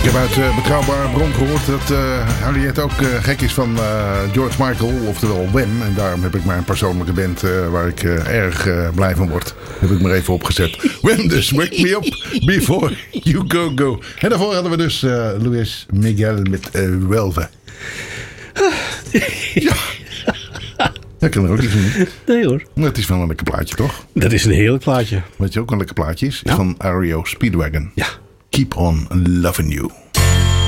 heb uit betrouwbare bron gehoord dat Harriet ook gek is van George Michael, oftewel Wham. En daarom heb ik mijn persoonlijke band waar ik erg blij van word, heb ik maar even opgezet. Wham dus, Wake Me Up Before You Go Go. En daarvoor hadden we dus Luis Miguel met Welve. Ja. Dat kan er ook niet doen. Nee hoor. Maar het is wel een lekker plaatje, toch? Dat is een heerlijk plaatje. Wat je ook een lekker plaatje is, Ja? van REO Speedwagon. Ja. Keep on loving you.